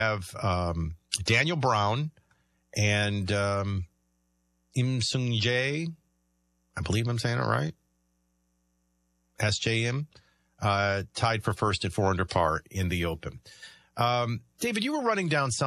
have Daniel Brown and Im Sung Jae. I believe I'm saying it right. SJM tied for first at 4 under par in the Open. David, you were running down some